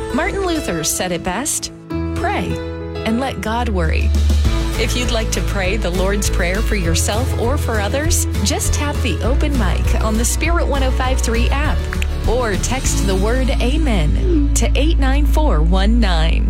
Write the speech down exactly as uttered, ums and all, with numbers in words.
Martin Luther said it best: pray and let God worry. If you'd like to pray the Lord's Prayer for yourself or for others, just tap the open mic on the Spirit one oh five point three app or text the word AMEN to eight nine four one nine.